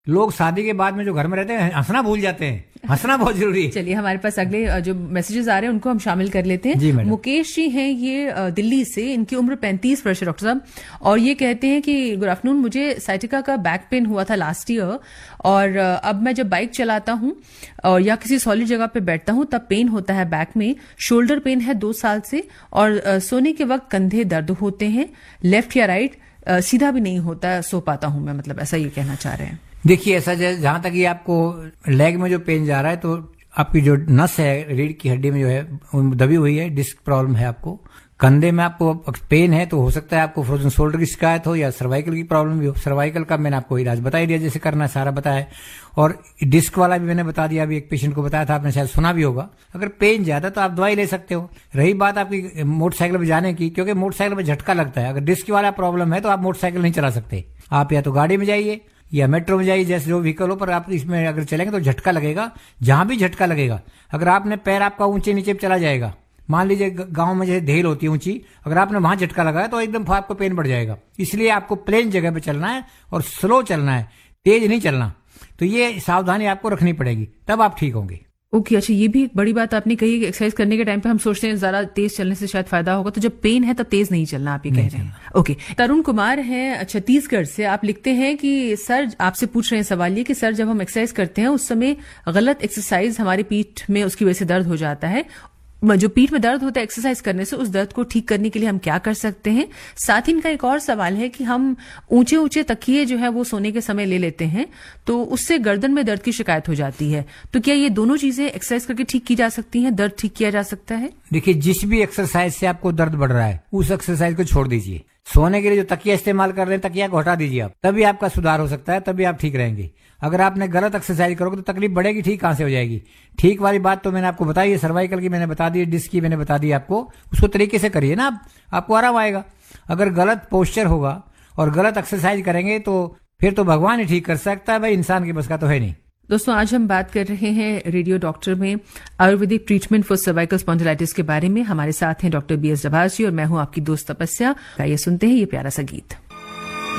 लोग शादी के बाद में जो घर में रहते हैं हंसना भूल जाते हैं। हंसना बहुत जरूरी है। चलिए हमारे पास अगले जो मैसेजेस आ रहे हैं उनको हम शामिल कर लेते हैं। जी मैडम। मुकेश जी हैं ये दिल्ली से, इनकी उम्र 35 वर्ष है डॉक्टर साहब, और ये कहते हैं कि गुड आफ्टरनून, मुझे साइटिका का बैक पेन हुआ था लास्ट ईयर, और अब मैं जब बाइक चलाता हूं और या किसी सॉलिड जगह पे बैठता हूं तब पेन होता है बैक में। शोल्डर पेन है 2 साल से, और सोने के वक्त कंधे दर्द होते हैं, लेफ्ट या राइट सीधा भी नहीं होता, सो पाता हूं मैं, मतलब ऐसा ये कहना चाह रहे हैं। देखिए ऐसा जहां तक ये आपको लेग में जो पेन जा रहा है तो आपकी जो नस है रीढ़ की हड्डी में जो है वो दबी हुई है, डिस्क प्रॉब्लम है आपको। कंधे में आपको पेन है तो हो सकता है आपको फ्रोजन शोल्डर की शिकायत हो या सर्वाइकल की प्रॉब्लम भी हो। सर्वाइकल का मैंने आपको इलाज बता ही दिया, जैसे करना है सारा बताया, और डिस्क वाला भी मैंने बता दिया। अभी एक पेशेंट को बताया था, आपने शायद सुना भी होगा। अगर पेन ज्यादा तो आप दवाई ले सकते हो। रही बात आपकी मोटरसाइकिल पर जाने की, क्योंकि मोटरसाइकिल में झटका लगता है। अगर डिस्क वाला प्रॉब्लम है तो आप मोटरसाइकिल नहीं चला सकते, आप या तो गाड़ी में जाइए या मेट्रो में जाइए, जैसे जो व्हीकल हो, पर आप इसमें अगर चलेंगे तो झटका लगेगा। जहां भी झटका लगेगा, अगर आपने पैर आपका ऊंचे नीचे चला जाएगा, मान लीजिए गांव में जैसे ढेल होती है ऊंची, अगर आपने वहां झटका लगाया तो एकदम आपको पेन बढ़ जाएगा। इसलिए आपको प्लेन जगह पे चलना है और स्लो चलना है, तेज नहीं चलना। तो ये सावधानी आपको रखनी पड़ेगी, तब आप ठीक होंगे। ओके, अच्छा ये भी एक बड़ी बात आपने कही कि एक्सरसाइज करने के टाइम पे हम सोचते हैं ज्यादा तेज चलने से शायद फायदा होगा, तो जब पेन है तब तेज नहीं चलना, आप ये कह रहे हैं। ओके, तरुण कुमार हैं छत्तीसगढ़ से, आप लिखते हैं कि सर, आपसे पूछ रहे हैं सवाल ये कि सर जब हम एक्सरसाइज करते हैं उस समय गलत एक्सरसाइज हमारी पीठ में उसकी वजह से दर्द हो जाता है, जो पीठ में दर्द होता है एक्सरसाइज करने से, उस दर्द को ठीक करने के लिए हम क्या कर सकते हैं। साथ ही इनका एक और सवाल है कि हम ऊंचे ऊंचे तकिए जो है वो सोने के समय ले लेते हैं तो उससे गर्दन में दर्द की शिकायत हो जाती है, तो क्या ये दोनों चीजें एक्सरसाइज करके ठीक की जा सकती हैं, दर्द ठीक किया जा सकता है? देखिए, जिस भी एक्सरसाइज से आपको दर्द बढ़ रहा है उस एक्सरसाइज को छोड़ दीजिए। सोने के लिए जो तकिया इस्तेमाल कर रहे हैं, तकिया को हटा दीजिए आप, तभी आपका सुधार हो सकता है, तभी आप ठीक रहेंगे। अगर आपने गलत एक्सरसाइज करोगे तो तकलीफ बढ़ेगी, ठीक कहां से हो जाएगी। ठीक वाली बात तो मैंने आपको बताई है, सर्वाइकल की मैंने बता दी, डिस्क की मैंने बता दी आपको, उसको तरीके से करिए ना आपको आराम आएगा। अगर गलत पोस्चर होगा और गलत एक्सरसाइज करेंगे तो फिर तो भगवान ही ठीक कर सकता है भाई, इंसान की बस का तो है नहीं। दोस्तों, आज हम बात कर रहे हैं रेडियो डॉक्टर में Ayurvedic treatment for cervical spondylitis के बारे में। हमारे साथ हैं डॉक्टर BS डभास जी और मैं हूं आपकी दोस्त तपस्या। आइए सुनते हैं ये प्यारा सा गीत।